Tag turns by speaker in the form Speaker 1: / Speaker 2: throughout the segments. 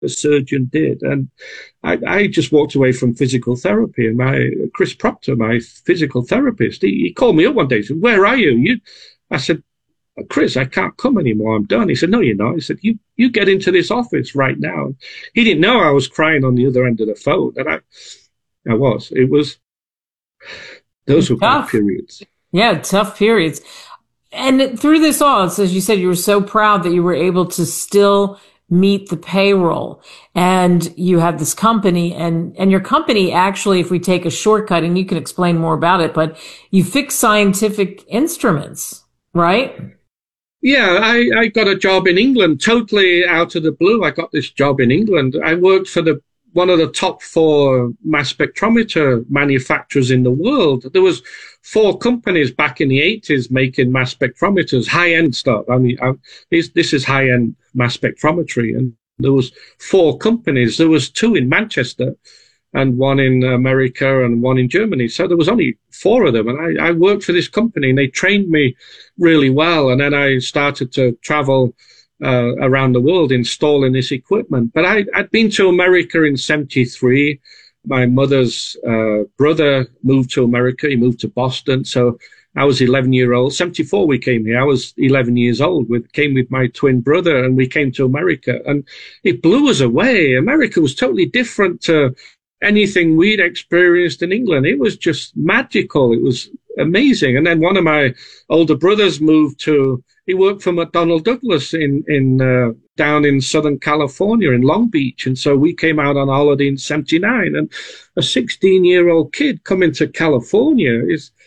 Speaker 1: a surgeon did. And I just walked away from physical therapy, and Chris Proctor, my physical therapist, he called me up one day and said, "Where are you?" I said, "Chris, I can't come anymore. I'm done." He said, "No, you're not." He said, you get into this office right now." He didn't know I was crying on the other end of the phone. And I was. Those were tough periods.
Speaker 2: Yeah, tough periods. And through this all, as you said, you were so proud that you were able to still meet the payroll, and you have this company, and your company actually, if we take a shortcut, and you can explain more about it, but you fix scientific instruments, right?
Speaker 1: Yeah, I got a job in England, totally out of the blue. I got this job in England. I worked for one of the top 4 mass spectrometer manufacturers in the world. There was 4 companies back in the 80s making mass spectrometers, high-end stuff. I mean, this is high-end mass spectrometry. And there was 4 companies. There was 2 in Manchester and 1 in America and 1 in Germany. So there was only 4 of them. And I worked for this company, and they trained me really well. And then I started to travel around the world installing this equipment. But I'd been to America in 73. My mother's brother moved to America. He moved to Boston. So I was 11-year-old. 74 we came here. I was 11 years old. We came with my twin brother, and we came to America. And it blew us away. America was totally different to anything we'd experienced in England. It was just magical. It was amazing. And then one of my older brothers he worked for McDonnell Douglas down in Southern California in Long Beach. And so we came out on holiday in 79, and a 16-year-old kid coming to California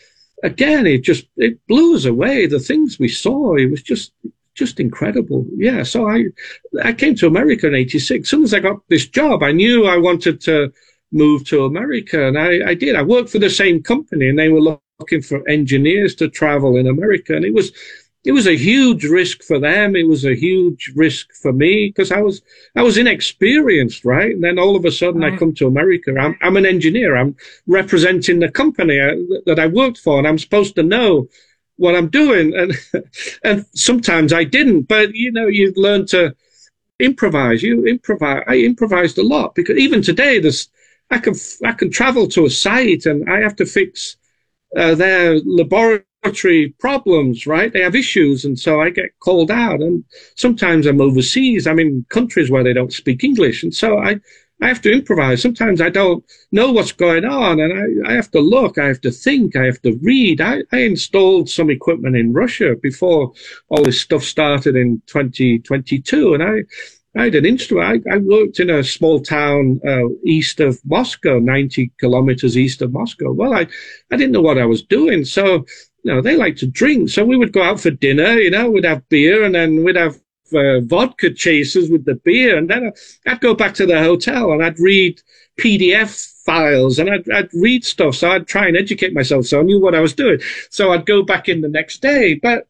Speaker 1: it blew us away. The things we saw, it was just incredible. Yeah. So I came to America in 86. As soon as I got this job, I knew I wanted to move to America, and I did. I worked for the same company, and they were looking for engineers to travel in America. And it was a huge risk for them. It was a huge risk for me because I was inexperienced, right? And then all of a sudden I come to America. I'm an engineer. I'm representing the company that I worked for, and I'm supposed to know what I'm doing. And sometimes I didn't, but you learn to improvise. I improvised a lot because even today I can travel to a site and I have to fix their laboratory problems, right? They have issues, and so I get called out. And sometimes I'm overseas. I'm in countries where they don't speak English, and so I have to improvise. Sometimes I don't know what's going on, and I have to look, I have to think, I have to read. I installed some equipment in Russia before all this stuff started in 2022, and I had an instrument. I worked in a small town east of Moscow, 90 kilometers east of Moscow. Well, I didn't know what I was doing. So, they like to drink. So we would go out for dinner, we'd have beer, and then we'd have vodka chasers with the beer. And then I'd go back to the hotel and I'd read PDF files and I'd read stuff. So I'd try and educate myself. So I knew what I was doing. So I'd go back in the next day. But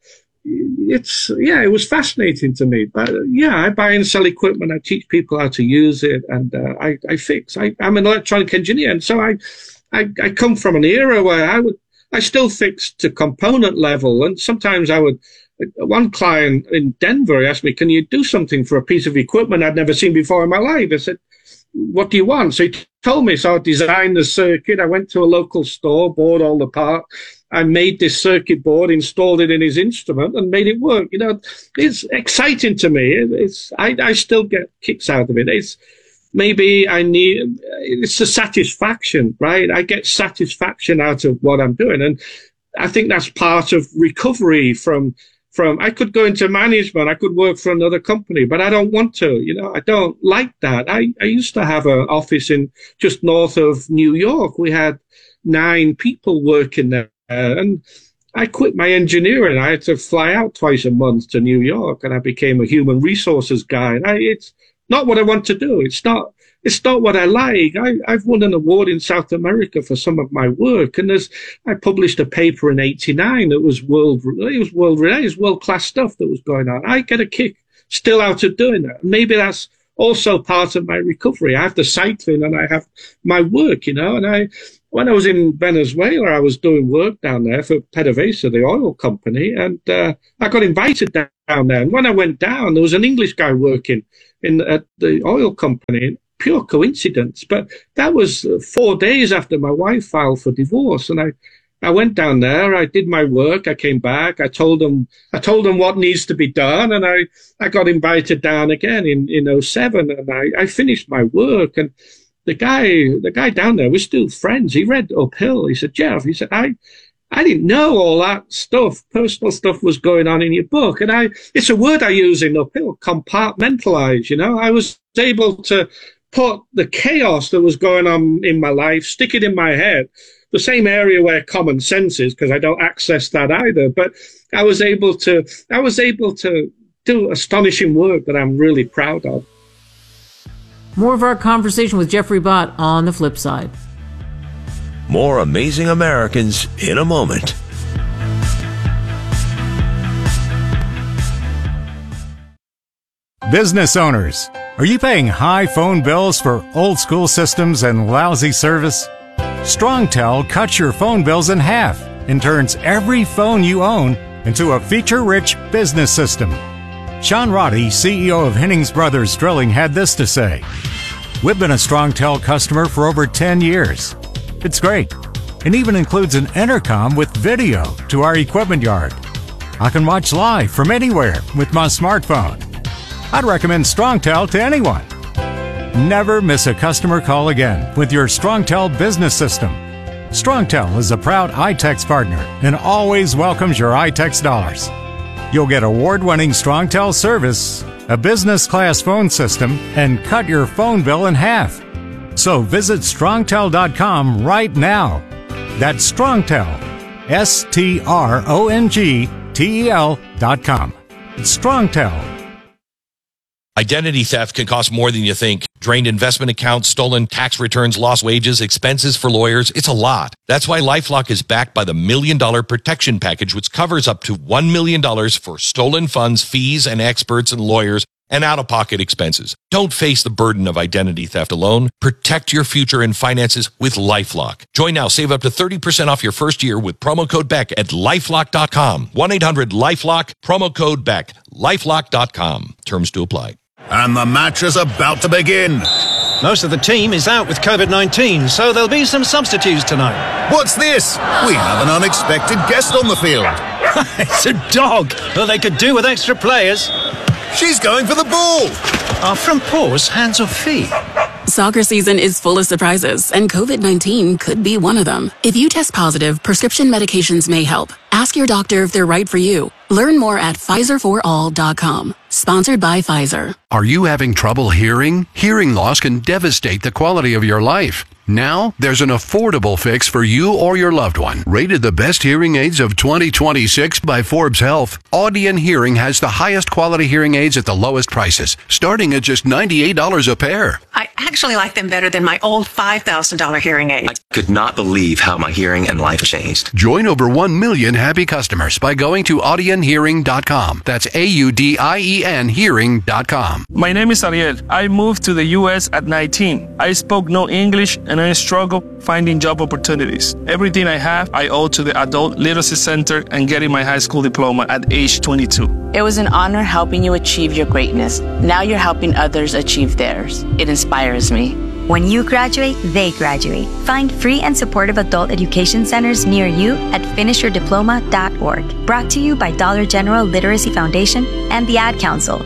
Speaker 1: it was fascinating to me. But I buy and sell equipment. I teach people how to use it, and I fix. I'm an electronic engineer, and so I come from an era where I still fix to component level, and sometimes I would. One client in Denver asked me, "Can you do something for a piece of equipment I'd never seen before in my life?" I said, "What do you want?" So he told me. So I designed the circuit. I went to a local store, bought all the parts. I made this circuit board, installed it in his instrument, and made it work. It's exciting to me. I still get kicks out of it. It's the satisfaction, right? I get satisfaction out of what I'm doing. And I think that's part of recovery from I could go into management. I could work for another company, but I don't want to, I don't like that. I used to have an office in just north of New York. We had 9 people working there. And I quit my engineering. I had to fly out twice a month to New York, and I became a human resources guy. It's not what I want to do. It's not what I like. I've won an award in South America for some of my work, and I published a paper in '89 that was world-class stuff that was going on. I get a kick still out of doing that. Maybe that's also part of my recovery. I have the cycling and I have my work, and when I was in Venezuela, I was doing work down there for PDVSA, the oil company, and I got invited down there. And when I went down, there was an English guy working at the oil company. Pure coincidence. But that was 4 days after my wife filed for divorce. And I went down there, I did my work, I came back, I told them what needs to be done, and I got invited down again in 07, and I finished my work. And the guy down there, we're still friends. He read Uphill. He said, Jeff, he said, I didn't know all that stuff, personal stuff was going on in your book. And it's a word I use in Uphill, compartmentalize, you know. I was able to put the chaos that was going on in my life, stick it in my head, the same area where common sense is, because I don't access that either. But I was able to do astonishing work that I'm really proud of.
Speaker 2: More of our conversation with Jeffrey Bott on the flip side.
Speaker 3: More Amazing Americans in a moment.
Speaker 4: Business owners, are you paying high phone bills for old school systems and lousy service? StrongTel cuts your phone bills in half and turns every phone you own into a feature-rich business system. Sean Roddy, CEO of Hennings Brothers Drilling, had this to say: "We've been a StrongTel customer for over 10 years. It's great, and even includes an intercom with video to our equipment yard. I can watch live from anywhere with my smartphone. I'd recommend StrongTel to anyone. Never miss a customer call again with your StrongTel business system. StrongTel is a proud iTex partner and always welcomes your iTex dollars. You'll get award-winning StrongTel service, a business-class phone system, and cut your phone bill in half. So visit StrongTel.com right now. That's StrongTel, StrongTel.com. It's StrongTel.
Speaker 5: Identity theft can cost more than you think. Drained investment accounts, stolen tax returns, lost wages, expenses for lawyers. It's a lot. That's why LifeLock is backed by the $1 Million Protection Package, which covers up to $1 million for stolen funds, fees, and experts and lawyers, and out-of-pocket expenses. Don't face the burden of identity theft alone. Protect your future and finances with LifeLock. Join now. Save up to 30% off your first year with promo code BECK at LifeLock.com. 1-800-LifeLock, promo code BECK, LifeLock.com. Terms to apply.
Speaker 6: And the match is about to begin.
Speaker 7: Most of the team is out with COVID-19, so there'll be some substitutes tonight.
Speaker 6: What's this? We have an unexpected guest on the field.
Speaker 7: It's a dog. Well, they could do with extra players.
Speaker 6: She's going for the ball.
Speaker 7: Are front paws hands or feet?
Speaker 8: Soccer season is full of surprises, and COVID-19 could be one of them. If you test positive, prescription medications may help. Ask your doctor if they're right for you. Learn more at PfizerForAll.com. Sponsored by Pfizer.
Speaker 9: Are you having trouble hearing? Hearing loss can devastate the quality of your life. Now, there's an affordable fix for you or your loved one. Rated the best hearing aids of 2026 by Forbes Health, Audion Hearing has the highest quality hearing aids at the lowest prices, starting at just $98 a pair.
Speaker 10: I actually like them better than my old $5,000 hearing aid.
Speaker 11: I could not believe how my hearing and life changed.
Speaker 9: Join over 1 million happy customers by going to audionhearing.com. That's AUDIEN hearing.com.
Speaker 12: My name is Ariel. I moved to the U.S. at 19. I spoke no English and I struggled finding job opportunities. Everything I have, I owe to the Adult Literacy Center and getting my high school diploma at age 22.
Speaker 13: It was an honor helping you achieve your greatness. Now you're helping others achieve theirs. It inspires me.
Speaker 14: When you graduate, they graduate. Find free and supportive adult education centers near you at finishyourdiploma.org. Brought to you by Dollar General Literacy Foundation and the Ad Council.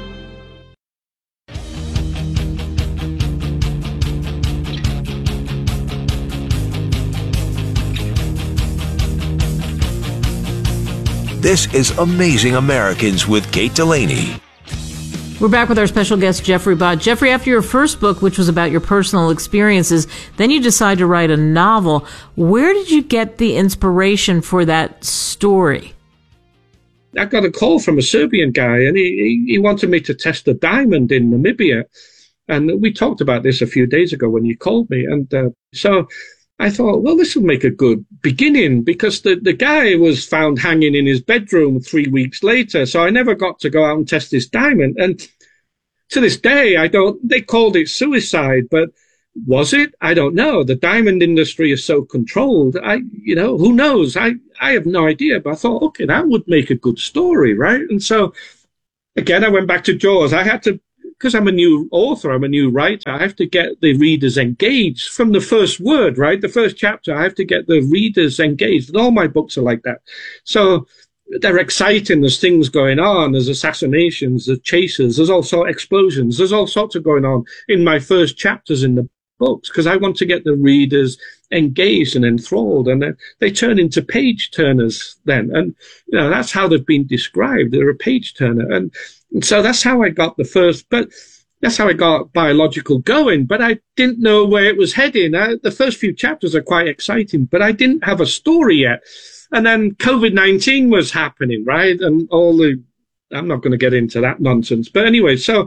Speaker 3: This is Amazing Americans with Kate Delaney.
Speaker 2: We're back with our special guest, Jeffrey Bott. Jeffrey, after your first book, which was about your personal experiences, then you decided to write a novel. Where did you get the inspiration for that story?
Speaker 1: I got a call from a Serbian guy, and he wanted me to test a diamond in Namibia. And we talked about this a few days ago when you called me. And so I thought, well, this will make a good beginning, because the guy was found hanging in his bedroom 3 weeks later. So I never got to go out and test this diamond. And to this day, they called it suicide, but was it? I don't know. The diamond industry is so controlled. Who knows? I have no idea, but I thought, okay, that would make a good story, right? And so again, I went back to Jaws. I had to because I'm a new author, I'm a new writer, I have to get the readers engaged from the first word, right? The first chapter, I have to get the readers engaged. And all my books are like that. So they're exciting. There's things going on. There's assassinations, there's chases, there's also explosions. There's all sorts of going on in my first chapters in the books, because I want to get the readers engaged and enthralled, and they turn into page turners then. And, you know, that's how they've been described. They're a page turner. And so that's how I got that's how I got Biological going, but I didn't know where it was heading. The first few chapters are quite exciting, but I didn't have a story yet. And then COVID-19 was happening, right? And I'm not going to get into that nonsense. But anyway, so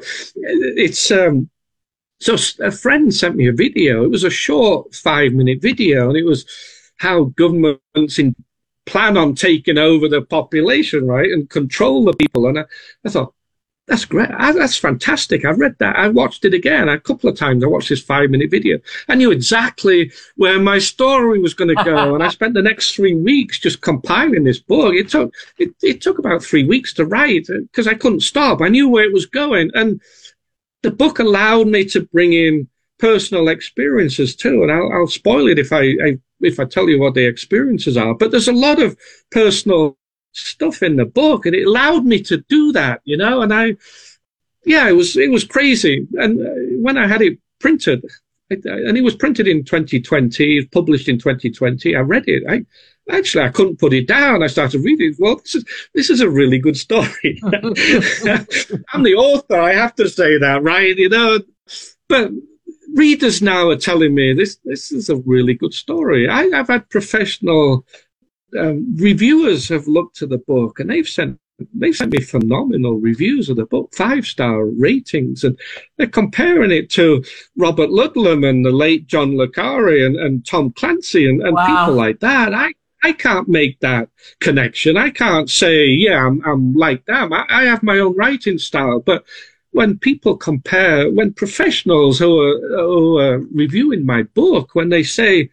Speaker 1: so a friend sent me a video. It was a short 5-minute video, and it was how governments plan on taking over the population, right, and control the people. And I thought, that's great. That's fantastic. I read that. I watched it again a couple of times. I watched this 5-minute video. I knew exactly where my story was going to go. And I spent the next 3 weeks just compiling this book. It took about 3 weeks to write because I couldn't stop. I knew where it was going. And the book allowed me to bring in personal experiences too. And I'll spoil it if I tell you what the experiences are. But there's a lot of personal stuff in the book, and it allowed me to do that, you know. And it was crazy. And when I had it printed, and it was printed in 2020, it was published in 2020, I read it. I couldn't put it down. I started reading. Well, this is a really good story. I'm the author. I have to say that, right? You know, but readers now are telling me this is a really good story. I've had professional reviewers have looked at the book, and they've sent me phenomenal reviews of the book, 5-star ratings, and they're comparing it to Robert Ludlum and the late John le Carre and Tom Clancy and people like that. I can't make that connection. I can't say, yeah, I'm like them. I have my own writing style. But when people compare, when professionals who are reviewing my book, when they say,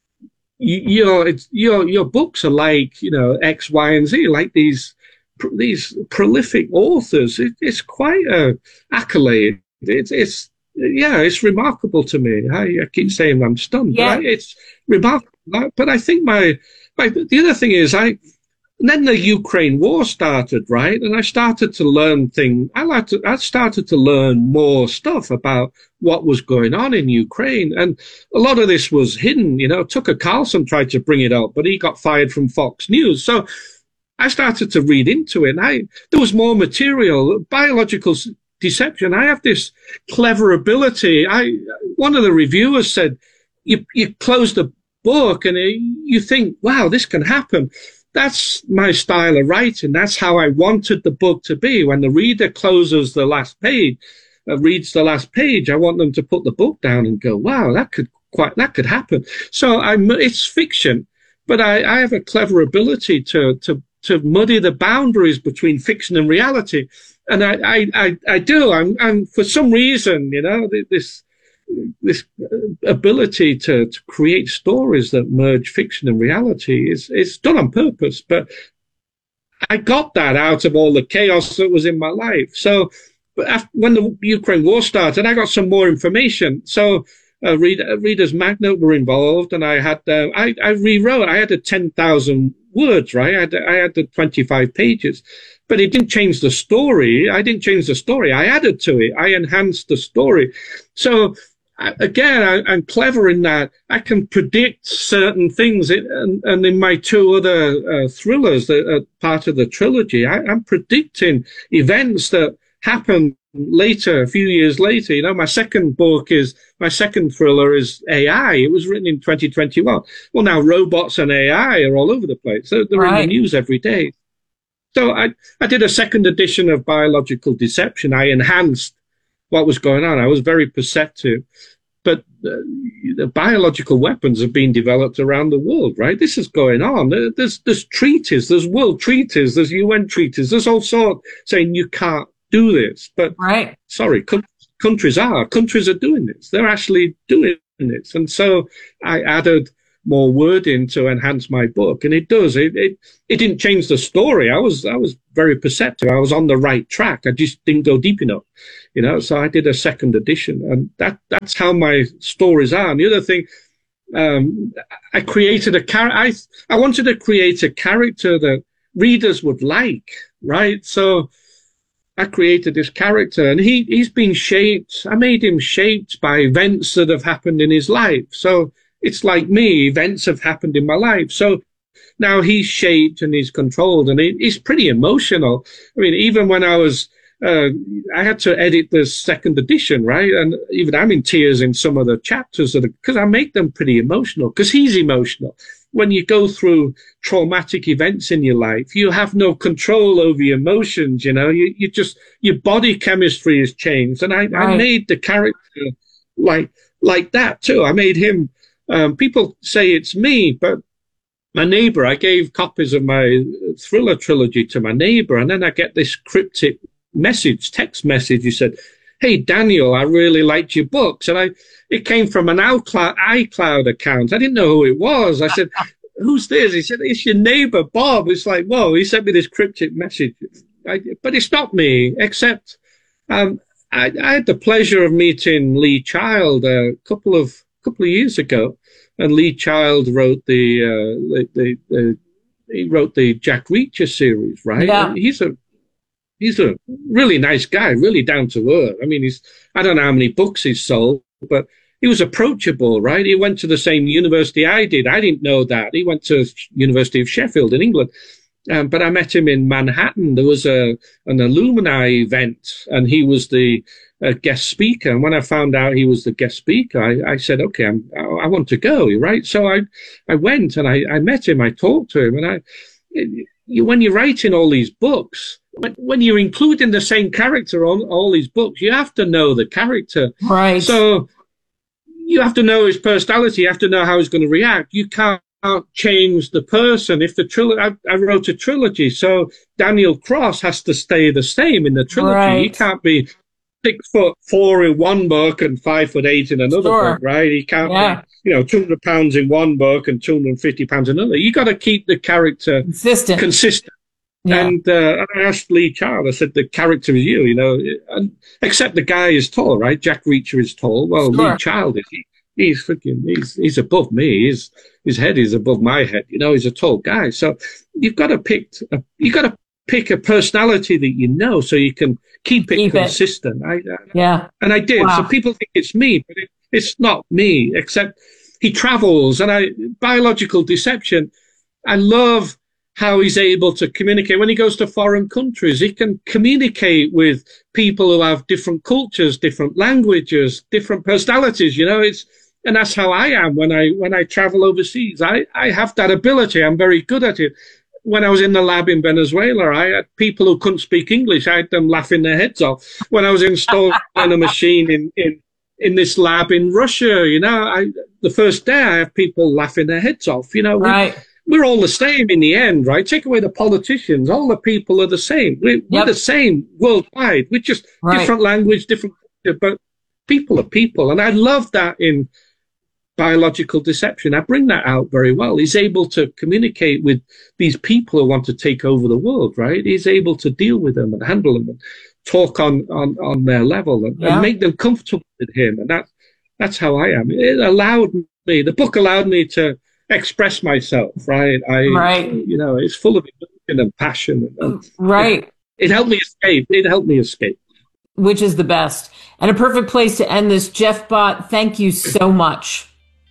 Speaker 1: your books are like, you know, X, Y, and Z, like these prolific authors, it's quite a accolade. It's remarkable to me. I keep saying I'm stunned, but it's remarkable. But I think the other thing is then the Ukraine war started, right? And I started to learn things. I started to learn more stuff about what was going on in Ukraine. And a lot of this was hidden, you know. Tucker Carlson tried to bring it up, but he got fired from Fox News. So I started to read into it. There was more material, biological deception. I have this clever ability. One of the reviewers said, you close the book and you think, wow, this can happen. That's my style of writing. That's how I wanted the book to be. When the reader closes the last page, reads the last page, I want them to put the book down and go, wow, that could happen. So it's fiction, but I have a clever ability to muddy the boundaries between fiction and reality. And I do. I'm for some reason, you know, this ability to create stories that merge fiction and reality is done on purpose. But I got that out of all the chaos that was in my life. So when the Ukraine war started, I got some more information. So Reader's Magnet were involved, and I rewrote. I had 10,000 words, right? I had the 25 pages. But it didn't change the story. I didn't change the story. I added to it. I enhanced the story. So again, I'm clever in that I can predict certain things. And in my 2 other thrillers that are part of the trilogy, I'm predicting events that happen later, a few years later. You know, my second thriller is AI. It was written in 2021. Well, now robots and AI are all over the place. They're in the news every day. So I did a second edition of Biological Deception. I enhanced what was going on. I was very perceptive. But the biological weapons have been developed around the world, right? This is going on. There's treaties, there's world treaties, there's UN treaties, there's all sorts saying you can't do this. But sorry, countries are doing this. They're actually doing this. And so I added more wording to enhance my book. And it does. It didn't change the story. I was very perceptive. I was on the right track. I just didn't go deep enough, so I did a second edition, and that's how my stories are. And the other thing, I created I wanted to create a character that readers would like, right? So I created this character, and he's been shaped. I made him shaped by events that have happened in his life. So it's like me, events have happened in my life. So now he's shaped and he's controlled, and he's pretty emotional. I mean, even when I was, I had to edit the second edition, right? And even I'm in tears in some of the chapters because I make them pretty emotional, because he's emotional. When you go through traumatic events in your life, you have no control over your emotions, you just, your body chemistry has changed. And I made the character like that too. I made him, people say it's me, but my neighbor, I gave copies of my thriller trilogy to my neighbor, and then I get this cryptic text message. He said, "Hey, Daniel, I really liked your books." And it came from an iCloud account. I didn't know who it was. I said, "Who's this?" He said, "It's your neighbor, Bob." It's like, whoa, he sent me this cryptic message. But it's not me, except I had the pleasure of meeting Lee Child a couple of years ago. And Lee Child wrote he wrote the Jack Reacher series, right?
Speaker 2: Yeah.
Speaker 1: And he's a really nice guy, really down to earth. I mean, I don't know how many books he's sold, but he was approachable, right? He went to the same university I did. I didn't know that. He went to University of Sheffield in England. But I met him in Manhattan. There was an alumni event, and he was the guest speaker. And when I found out he was the guest speaker, I said, okay, I want to go, right? So I went and I met him. I talked to him. And when you're writing all these books, when you're including the same character on all these books, you have to know the character.
Speaker 2: Right.
Speaker 1: So you have to know his personality. You have to know how he's going to react. You can't change the person. If I wrote a trilogy, so Daniel Cross has to stay the same in the trilogy.
Speaker 2: Right.
Speaker 1: He can't be 6'4" in one book and 5'8" in another book, right? He can't be, 200 pounds in one book and 250 pounds in another. You got to keep the character consistent. Yeah. And I asked Lee Child, I said, the character is you, except the guy is tall, right? Jack Reacher is tall. Well, Lee Child is. He's above me. His head is above my head. He's a tall guy. So you've got to pick a personality that so you can keep it consistent. And I did. Wow. So people think it's me, but it's not me, except he travels. And biological deception, I love how he's able to communicate. When he goes to foreign countries, he can communicate with people who have different cultures, different languages, different personalities. And that's how I am when I travel overseas. I have that ability. I'm very good at it. When I was in the lab in Venezuela, I had people who couldn't speak English. I had them laughing their heads off. When I was installing a machine in this lab in Russia, the first day I have people laughing their heads off.
Speaker 2: Right.
Speaker 1: We're all the same in the end, right? Take away the politicians. All the people are the same. We're the same worldwide. We're just different language, different culture, but people are people. And I love that in biological deception. I bring that out very well. He's able to communicate with these people who want to take over the world, right? He's able to deal with them and handle them and talk on their level and make them comfortable with him. And that's how I am. The book allowed me to express myself, right? It's full of emotion and passion.
Speaker 2: Right.
Speaker 1: It helped me escape.
Speaker 2: Which is the best. And a perfect place to end this. Jeff Bott, thank you so much.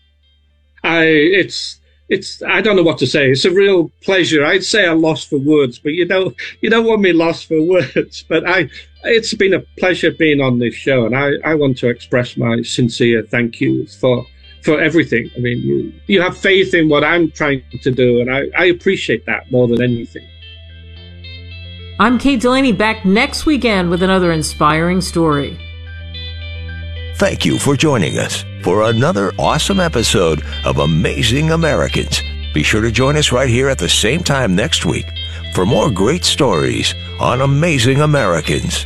Speaker 1: I don't know what to say. It's a real pleasure. I'd say I'm lost for words, but you don't want me lost for words. But it's been a pleasure being on this show, and I want to express my sincere thank you for everything. I mean, you have faith in what I'm trying to do, and I appreciate that more than anything.
Speaker 2: I'm Kate Delaney, back next weekend with another inspiring story.
Speaker 3: Thank you for joining us for another awesome episode of Amazing Americans. Be sure to join us right here at the same time next week for more great stories on Amazing Americans.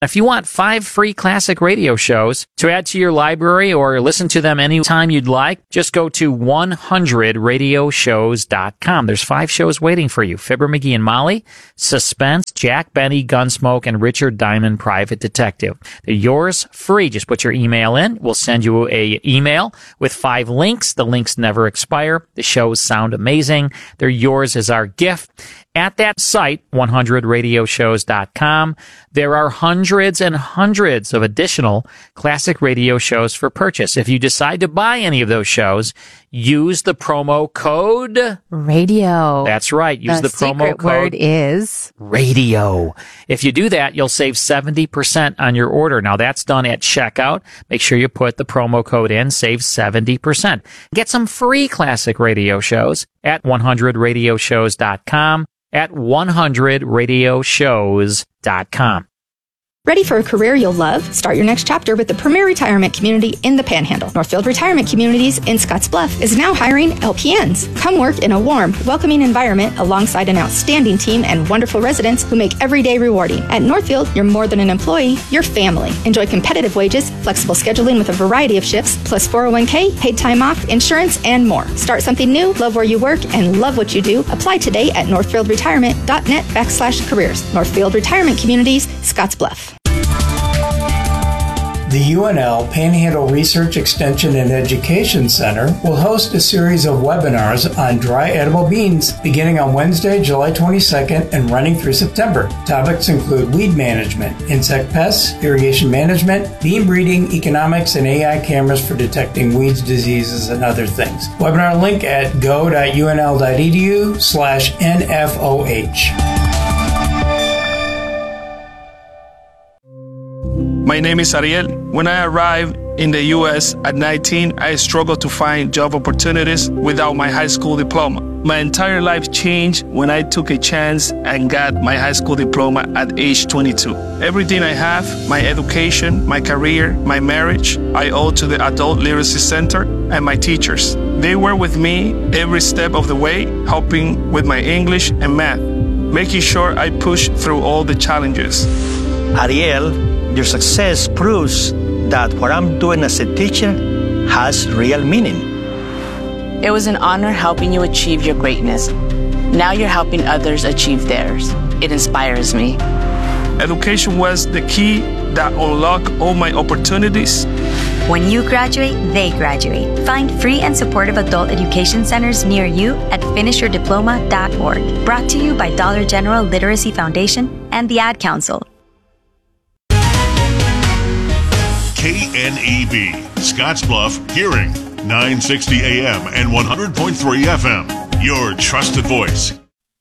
Speaker 15: If you want 5 free classic radio shows to add to your library or listen to them anytime you'd like, just go to 100radioshows.com. There's 5 shows waiting for you. Fibber McGee and Molly, Suspense, Jack Benny, Gunsmoke, and Richard Diamond, Private Detective. They're yours free. Just put your email in. We'll send you a email with 5 links. The links never expire. The shows sound amazing. They're yours as our gift. At that site, 100radioshows.com, there are hundreds and hundreds of additional classic radio shows for purchase. If you decide to buy any of those shows, use the promo code
Speaker 16: radio.
Speaker 15: That's right. Use the promo code.
Speaker 16: Word is
Speaker 15: radio. If you do that, you'll save 70% on your order. Now that's done at checkout. Make sure you put the promo code in, save 70%. Get some free classic radio shows at 100radioshows.com. at 100radioshows.com.
Speaker 17: Ready for a career you'll love? Start your next chapter with the premier retirement community in the Panhandle. Northfield Retirement Communities in Scottsbluff is now hiring LPNs. Come work in a warm, welcoming environment alongside an outstanding team and wonderful residents who make every day rewarding. At Northfield, you're more than an employee, you're family. Enjoy competitive wages, flexible scheduling with a variety of shifts, plus 401k, paid time off, insurance, and more. Start something new, love where you work, and love what you do. Apply today at northfieldretirement.net/careers. Northfield Retirement Communities, Scottsbluff.
Speaker 18: The UNL Panhandle Research Extension and Education Center will host a series of webinars on dry edible beans beginning on Wednesday, July 22nd and running through September. Topics include weed management, insect pests, irrigation management, bean breeding, economics, and AI cameras for detecting weeds, diseases, and other things. Webinar link at go.unl.edu/NFOH.
Speaker 12: My name is Ariel. When I arrived in the U.S. at 19, I struggled to find job opportunities without my high school diploma. My entire life changed when I took a chance and got my high school diploma at age 22. Everything I have, my education, my career, my marriage, I owe to the Adult Literacy Center and my teachers. They were with me every step of the way, helping with my English and math, making sure I pushed through all the challenges.
Speaker 19: Ariel, your success proves that what I'm doing as a teacher has real meaning.
Speaker 13: It was an honor helping you achieve your greatness. Now you're helping others achieve theirs. It inspires me.
Speaker 12: Education was the key that unlocked all my opportunities.
Speaker 14: When you graduate, they graduate. Find free and supportive adult education centers near you at finishyourdiploma.org. Brought to you by Dollar General Literacy Foundation and the Ad Council.
Speaker 20: KNEB, Scottsbluff, Hearing, 960 AM and 100.3 FM. Your trusted voice.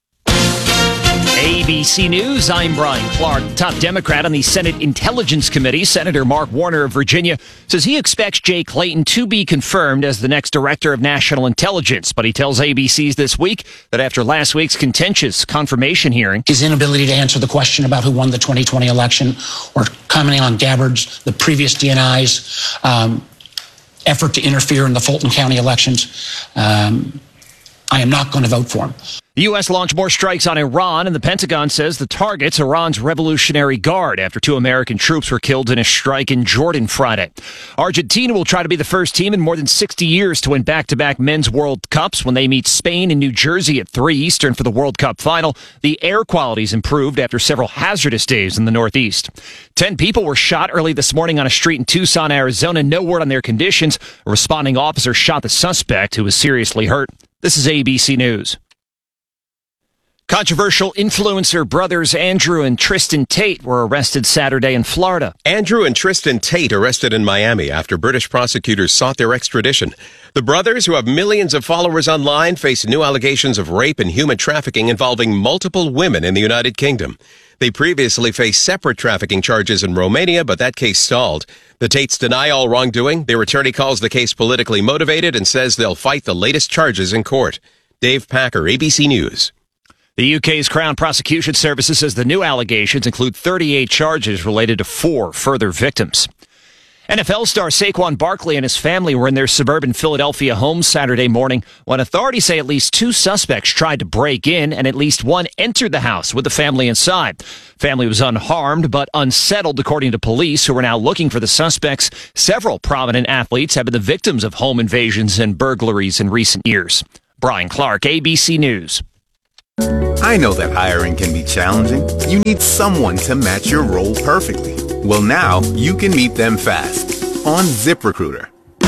Speaker 21: ABC News, I'm Brian Clark. The top Democrat on the Senate Intelligence Committee, Senator Mark Warner of Virginia, says he expects Jay Clayton to be confirmed as the next Director of National Intelligence. But he tells ABC's This Week that after last week's contentious confirmation hearing,
Speaker 22: his inability to answer the question about who won the 2020 election or commenting on Gabbard's, the previous DNI's effort to interfere in the Fulton County elections, I am not going to vote for him.
Speaker 21: The U.S. launched more strikes on Iran, and the Pentagon says the target's Iran's Revolutionary Guard after 2 American troops were killed in a strike in Jordan Friday. Argentina will try to be the first team in more than 60 years to win back-to-back men's World Cups when they meet Spain in New Jersey at 3 Eastern for the World Cup final. The air quality's improved after several hazardous days in the Northeast. 10 people were shot early this morning on a street in Tucson, Arizona. No word on their conditions. A responding officer shot the suspect, who was seriously hurt. This is ABC News. Controversial influencer brothers Andrew and Tristan Tate were arrested Saturday in Florida.
Speaker 23: Andrew and Tristan Tate arrested in Miami after British prosecutors sought their extradition. The brothers, who have millions of followers online, face new allegations of rape and human trafficking involving multiple women in the United Kingdom. They previously faced separate trafficking charges in Romania, but that case stalled. The Tates deny all wrongdoing. Their attorney calls the case politically motivated and says they'll fight the latest charges in court. Dave Packer, ABC News.
Speaker 21: The UK's Crown Prosecution Services says the new allegations include 38 charges related to 4 further victims. NFL star Saquon Barkley and his family were in their suburban Philadelphia home Saturday morning when authorities say at least 2 suspects tried to break in and at least 1 entered the house with the family inside. Family was unharmed but unsettled, according to police, who are now looking for the suspects. Several prominent athletes have been the victims of home invasions and burglaries in recent years. Brian Clark, ABC News.
Speaker 4: I know that hiring can be challenging. You need someone to match your role perfectly. Well, now you can meet them fast on ZipRecruiter.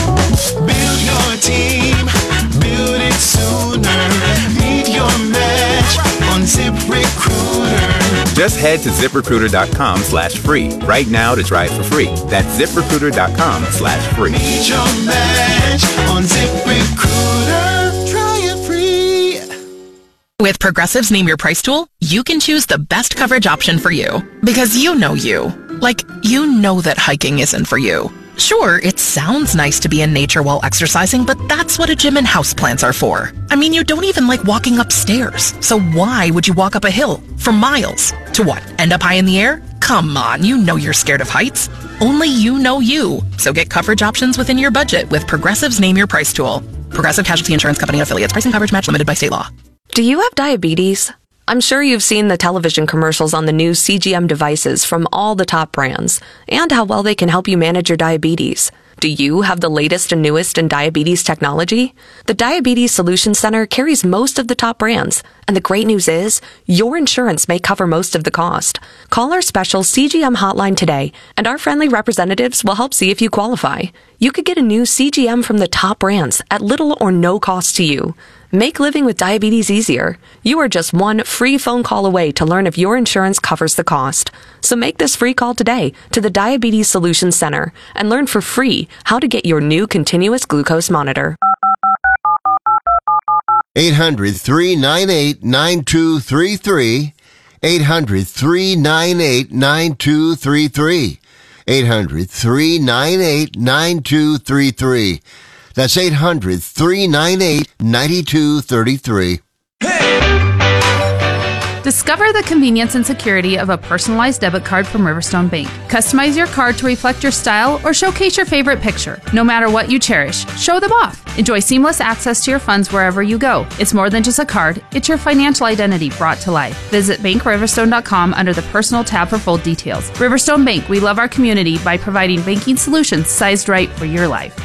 Speaker 5: Build your team, build it sooner. Meet your match on ZipRecruiter.
Speaker 4: Just head to ZipRecruiter.com/free right now to try it for free. That's ZipRecruiter.com/free.
Speaker 5: Meet your match on ZipRecruiter. Try it free.
Speaker 6: With Progressive's Name Your Price tool, you can choose the best coverage option for you. Because you know you. Like, you know that hiking isn't for you. Sure, it sounds nice to be in nature while exercising, but that's what a gym and houseplants are for. I mean, you don't even like walking upstairs. So why would you walk up a hill for miles? To what, end up high in the air? Come on, you know you're scared of heights. Only you know you. So get coverage options within your budget with Progressive's Name Your Price tool. Progressive Casualty Insurance Company affiliates. Price and coverage match limited by state law.
Speaker 24: Do you have diabetes? I'm sure you've seen the television commercials on the new CGM devices from all the top brands and how well they can help you manage your diabetes. Do you have the latest and newest in diabetes technology? The Diabetes Solutions Center carries most of the top brands, and the great news is your insurance may cover most of the cost. Call our special CGM hotline today, and our friendly representatives will help see if you qualify. You could get a new CGM from the top brands at little or no cost to you. Make living with diabetes easier. You are just one free phone call away to learn if your insurance covers the cost. So make this free call today to the Diabetes Solutions Center and learn for free how to get your new continuous glucose monitor.
Speaker 25: 800-398-9233. 800-398-9233. 800-398-9233. That's 800-398-9233.
Speaker 16: Discover the convenience and security of a personalized debit card from Riverstone Bank. Customize your card to reflect your style or showcase your favorite picture. No matter what you cherish, show them off. Enjoy seamless access to your funds wherever you go. It's more than just a card, it's your financial identity brought to life. Visit BankRiverstone.com under the Personal tab for full details. Riverstone Bank, we love our community by providing banking solutions sized right for your life.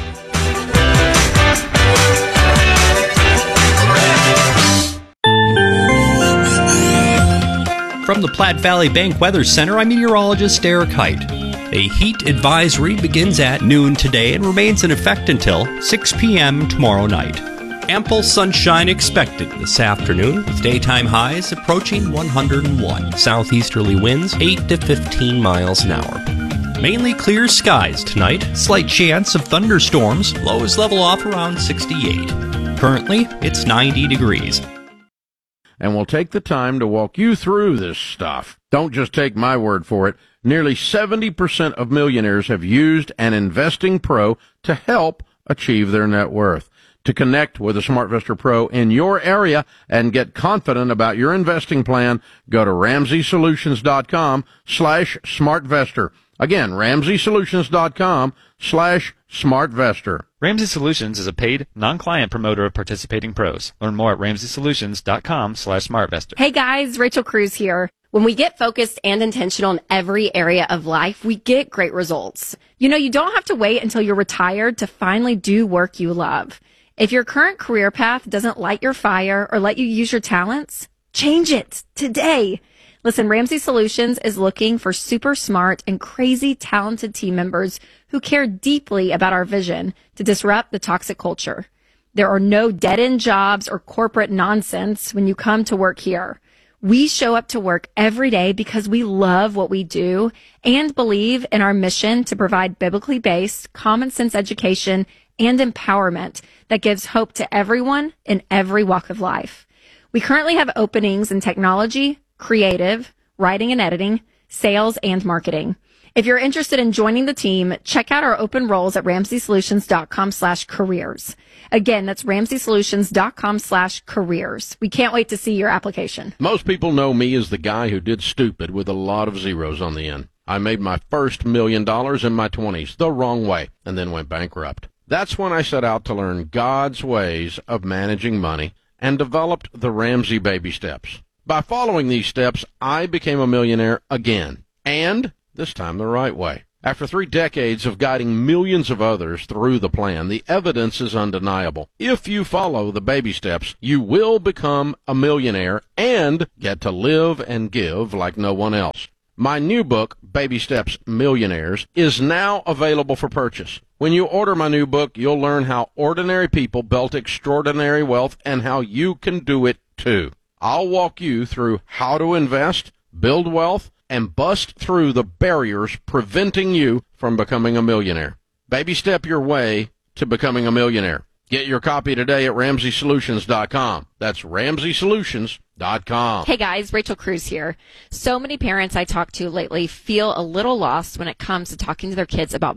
Speaker 26: From the Platte Valley Bank Weather Center, I'm meteorologist Eric Height. A heat advisory begins at noon today and remains in effect until 6 p.m. tomorrow night. Ample sunshine expected this afternoon, with daytime highs approaching 101. Southeasterly winds 8 to 15 miles an hour. Mainly clear skies tonight. Slight chance of thunderstorms. Lows level off around 68. Currently, it's 90 degrees.
Speaker 27: And we'll take the time to walk you through this stuff. Don't just take my word for it. Nearly 70% of millionaires have used an investing pro to help achieve their net worth. To connect with a SmartVestor Pro in your area and get confident about your investing plan, go to RamseySolutions.com/SmartVestor. Again, RamseySolutions.com/SmartVestor.
Speaker 28: Ramsey Solutions is a paid, non-client promoter of participating pros. Learn more at RamseySolutions.com/SmartVestor.
Speaker 29: Hey guys, Rachel Cruz here. When we get focused and intentional in every area of life, we get great results. You know, you don't have to wait until you're retired to finally do work you love. If your current career path doesn't light your fire or let you use your talents, change it today. Listen, Ramsey Solutions is looking for super smart and crazy talented team members who care deeply about our vision to disrupt the toxic culture. There are no dead-end jobs or corporate nonsense when you come to work here. We show up to work every day because we love what we do and believe in our mission to provide biblically based, common sense education and empowerment that gives hope to everyone in every walk of life. We currently have openings in technology, creative, writing and editing, sales, and marketing. If you're interested in joining the team, check out our open roles at RamseySolutions.com/careers. Again, that's RamseySolutions.com/careers. We can't wait to see your application.
Speaker 27: Most people know me as the guy who did stupid with a lot of zeros on the end. I made my first $1 million in my 20s the wrong way and then went bankrupt. That's when I set out to learn God's ways of managing money and developed the Ramsey Baby Steps. By following these steps, I became a millionaire again, and this time the right way. After 3 decades of guiding millions of others through the plan, the evidence is undeniable. If you follow the baby steps, you will become a millionaire and get to live and give like no one else. My new book, Baby Steps Millionaires, is now available for purchase. When you order my new book, you'll learn how ordinary people built extraordinary wealth and how you can do it too. I'll walk you through how to invest, build wealth, and bust through the barriers preventing you from becoming a millionaire. Baby step your way to becoming a millionaire. Get your copy today at RamseySolutions.com. That's RamseySolutions.com.
Speaker 1: Hey guys, Rachel Cruz here. So many parents I talk to lately feel a little lost when it comes to talking to their kids about